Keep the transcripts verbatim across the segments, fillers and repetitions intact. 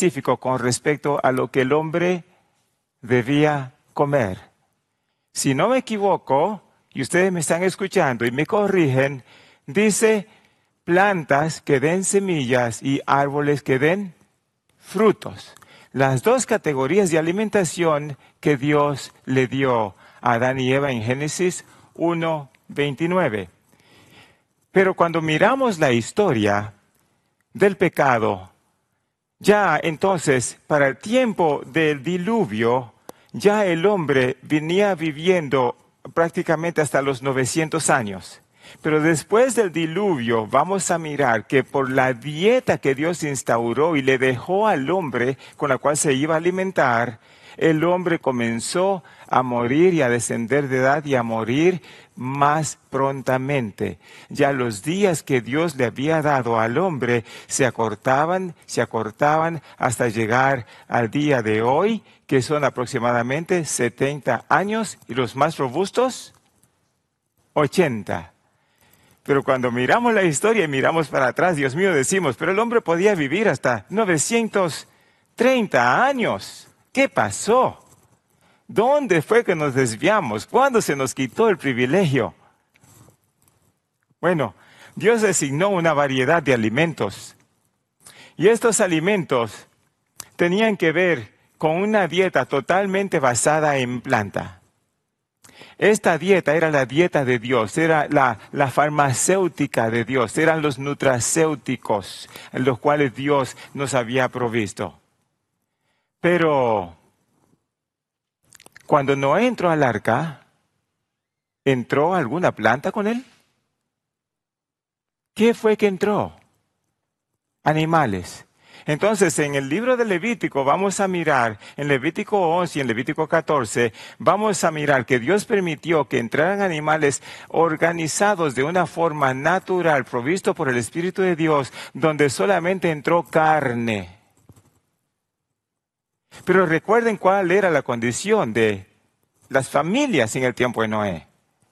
específico con respecto a lo que el hombre debía comer. Si no me equivoco, y ustedes me están escuchando y me corrigen, dice plantas que den semillas y árboles que den frutos. Las dos categorías de alimentación que Dios le dio a Adán y Eva en Génesis uno veintinueve. Pero cuando miramos la historia del pecado, ya entonces, para el tiempo del diluvio, ya el hombre venía viviendo prácticamente hasta los novecientos años. Pero después del diluvio vamos a mirar que por la dieta que Dios instauró y le dejó al hombre con la cual se iba a alimentar, el hombre comenzó a morir y a descender de edad y a morir más prontamente. Ya los días que Dios le había dado al hombre se acortaban, se acortaban hasta llegar al día de hoy, que son aproximadamente setenta años, y los más robustos, ochenta. Pero cuando miramos la historia y miramos para atrás, Dios mío, decimos, pero el hombre podía vivir hasta novecientos treinta años. ¿Qué pasó? ¿Dónde fue que nos desviamos? ¿Cuándo se nos quitó el privilegio? Bueno, Dios designó una variedad de alimentos. Y estos alimentos tenían que ver con una dieta totalmente basada en planta. Esta dieta era la dieta de Dios, era la, la farmacéutica de Dios, eran los nutracéuticos en los cuales Dios nos había provisto. Pero cuando Noé entró al arca, ¿entró alguna planta con él? ¿Qué fue que entró? Animales. Entonces, en el libro de Levítico vamos a mirar, en Levítico once y en Levítico catorce, vamos a mirar que Dios permitió que entraran animales organizados de una forma natural, provisto por el Espíritu de Dios, donde solamente entró carne. Pero recuerden cuál era la condición de las familias en el tiempo de Noé.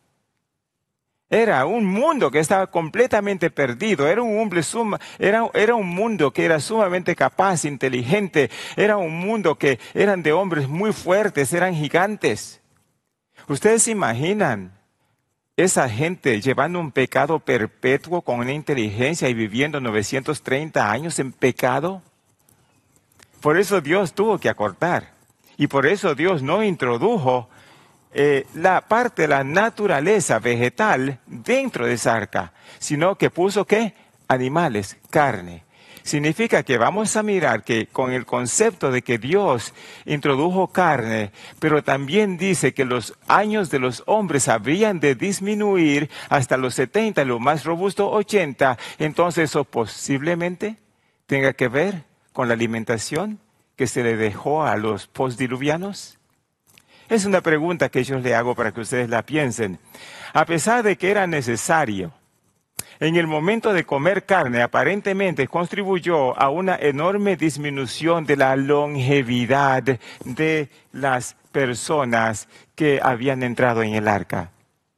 Era un mundo que estaba completamente perdido, era un, hombre suma, era, era un mundo que era sumamente capaz, inteligente, era un mundo que eran de hombres muy fuertes, eran gigantes. ¿Ustedes se imaginan esa gente llevando un pecado perpetuo con una inteligencia y viviendo novecientos treinta años en pecado? Por eso Dios tuvo que acortar y por eso Dios no introdujo Eh, la parte de la naturaleza vegetal dentro de esa arca, sino que puso ¿qué? Animales, carne. Significa que vamos a mirar que con el concepto de que Dios introdujo carne, pero también dice que los años de los hombres habrían de disminuir hasta los setenta, lo más robusto ochenta, entonces eso posiblemente tenga que ver con la alimentación que se le dejó a los postdiluvianos. Es una pregunta que yo le hago para que ustedes la piensen. A pesar de que era necesario, en el momento de comer carne, aparentemente contribuyó a una enorme disminución de la longevidad de las personas que habían entrado en el arca.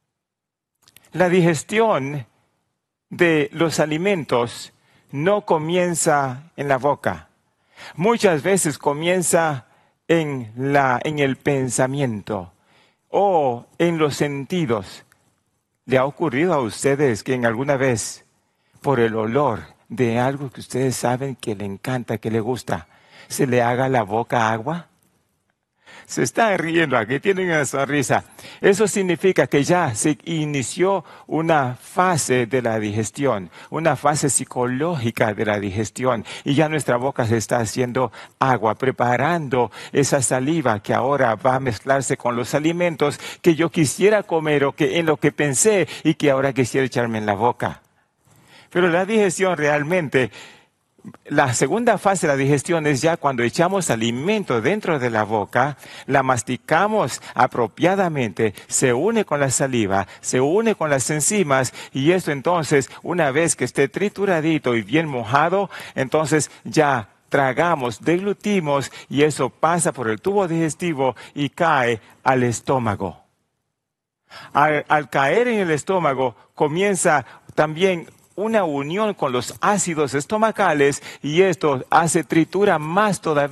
La digestión de los alimentos no comienza en la boca. Muchas veces comienza en, la, en el pensamiento o en los sentidos. ¿Le ha ocurrido a ustedes que en alguna vez, por el olor de algo que ustedes saben que le encanta, que le gusta, se le haga la boca agua? Se están riendo, aquí tienen una sonrisa. Eso significa que ya se inició una fase de la digestión, una fase psicológica de la digestión. Y ya nuestra boca se está haciendo agua, preparando esa saliva que ahora va a mezclarse con los alimentos que yo quisiera comer o que en lo que pensé y que ahora quisiera echarme en la boca. Pero la digestión realmente... La segunda fase de la digestión es ya cuando echamos alimento dentro de la boca, la masticamos apropiadamente, se une con la saliva, se une con las enzimas y esto entonces, una vez que esté trituradito y bien mojado, entonces ya tragamos, deglutimos y eso pasa por el tubo digestivo y cae al estómago. Al, al caer en el estómago comienza también una unión con los ácidos estomacales y esto hace tritura más todavía.